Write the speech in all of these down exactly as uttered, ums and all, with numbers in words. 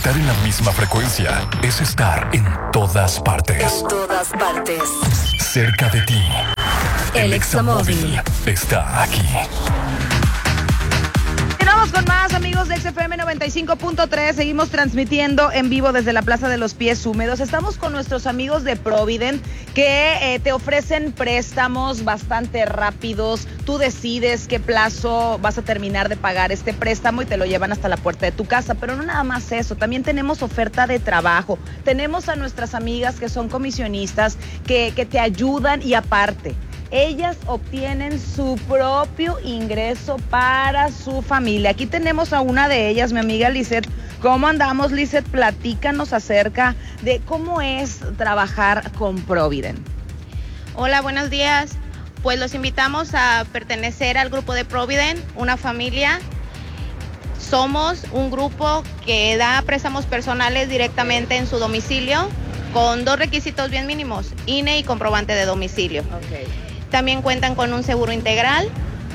Estar en la misma frecuencia es estar en todas partes. En todas partes. Cerca de ti. El Examóvil está aquí. Continuamos con más, amigos de X F M noventa y cinco punto tres. Seguimos transmitiendo en vivo desde la Plaza de los Pies Húmedos. Estamos con nuestros amigos de Provident que eh, te ofrecen préstamos bastante rápidos. Tú decides qué plazo vas a terminar de pagar este préstamo y te lo llevan hasta la puerta de tu casa. Pero no nada más eso, también tenemos oferta de trabajo. Tenemos a nuestras amigas que son comisionistas que, que te ayudan y aparte, ellas obtienen su propio ingreso para su familia. Aquí tenemos a una de ellas, mi amiga Lizeth. ¿Cómo andamos, Lizeth? Platícanos acerca de cómo es trabajar con Provident. Hola, buenos días. Pues los invitamos a pertenecer al grupo de Provident, una familia. Somos un grupo que da préstamos personales directamente en su domicilio con dos requisitos bien mínimos, I N E y comprobante de domicilio. Okay. También cuentan con un seguro integral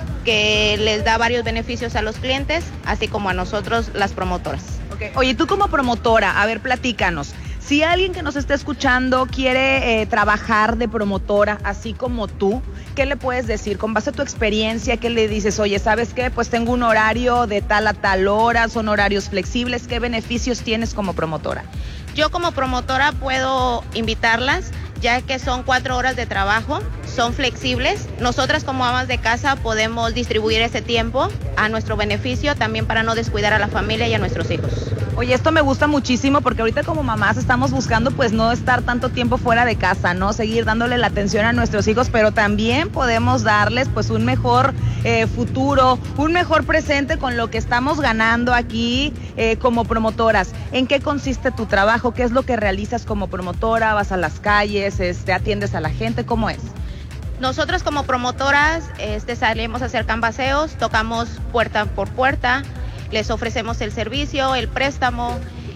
que les da varios beneficios a los clientes, así como a nosotros, las promotoras. Okay. Oye, tú como promotora, a ver, platícanos. Si alguien que nos está escuchando quiere eh, trabajar de promotora, así como tú, ¿qué le puedes decir? Con base a tu experiencia, ¿qué le dices? Oye, ¿sabes qué? Pues tengo un horario de tal a tal hora, son horarios flexibles. ¿Qué beneficios tienes como promotora? Yo como promotora puedo invitarlas, ya que son cuatro horas de trabajo, son flexibles. Nosotras como amas de casa podemos distribuir ese tiempo a nuestro beneficio, también para no descuidar a la familia y a nuestros hijos. Oye, esto me gusta muchísimo porque ahorita como mamás estamos buscando pues no estar tanto tiempo fuera de casa, ¿no? Seguir dándole la atención a nuestros hijos, pero también podemos darles pues un mejor eh, futuro, un mejor presente con lo que estamos ganando aquí eh, como promotoras. ¿En qué consiste tu trabajo? ¿Qué es lo que realizas como promotora? ¿Vas a las calles? Este, ¿atiendes a la gente? ¿Cómo es? Nosotros como promotoras este, salimos a hacer cambaseos, tocamos puerta por puerta, les ofrecemos el servicio, el préstamo,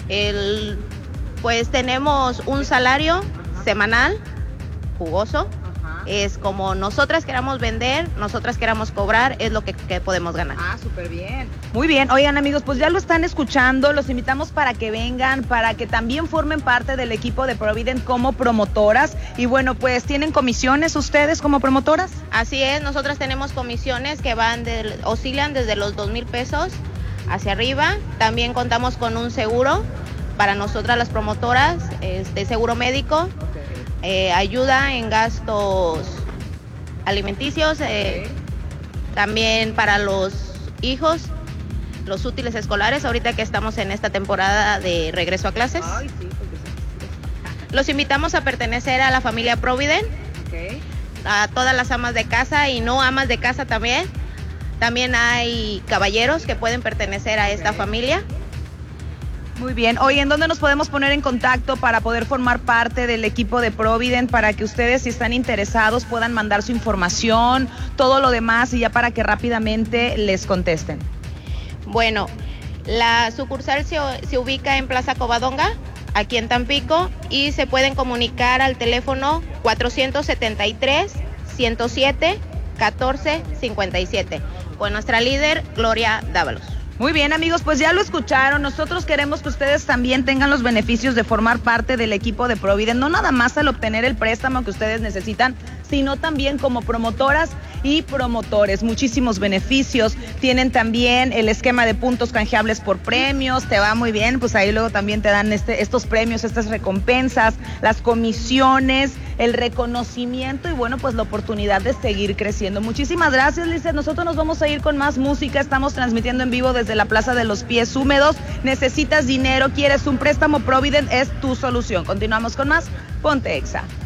el, pues tenemos un salario semanal jugoso. Es como nosotras queramos vender, nosotras queramos cobrar, es lo que, que podemos ganar. Ah, súper bien. Muy bien. Oigan, amigos, pues ya lo están escuchando. Los invitamos para que vengan, para que también formen parte del equipo de Provident como promotoras. Y bueno, pues, ¿tienen comisiones ustedes como promotoras? Así es, nosotras tenemos comisiones que van de, oscilan desde los dos mil pesos hacia arriba. También contamos con un seguro para nosotras las promotoras, este seguro médico. Eh, ayuda en gastos alimenticios, eh, okay. También para los hijos, los útiles escolares, ahorita que estamos en esta temporada de regreso a clases. Ay, sí, porque sí. Los invitamos a pertenecer a la familia Provident, okay. A todas las amas de casa y no amas de casa también. También hay caballeros que pueden pertenecer a esta okay. familia. Muy bien. Oye, ¿en dónde nos podemos poner en contacto para poder formar parte del equipo de Provident, para que ustedes, si están interesados, puedan mandar su información, todo lo demás, y ya para que rápidamente les contesten? Bueno, la sucursal se, se ubica en Plaza Covadonga, aquí en Tampico, y se pueden comunicar al teléfono cuatrocientos setenta y tres, ciento siete, catorce cincuenta y siete con nuestra líder Gloria Dávalos. Muy bien, amigos, pues ya lo escucharon. Nosotros queremos que ustedes también tengan los beneficios de formar parte del equipo de Provident, no nada más al obtener el préstamo que ustedes necesitan, sino también como promotoras y promotores. Muchísimos beneficios. Tienen también el esquema de puntos canjeables por premios. Te va muy bien, pues ahí luego también te dan este, estos premios, estas recompensas, las comisiones, el reconocimiento y bueno, pues la oportunidad de seguir creciendo. Muchísimas gracias, Lizeth. Nosotros nos vamos a ir con más música. Estamos transmitiendo en vivo desde la Plaza de los Pies Húmedos. Necesitas dinero, quieres un préstamo, Provident es tu solución. Continuamos con más. Ponte Exa.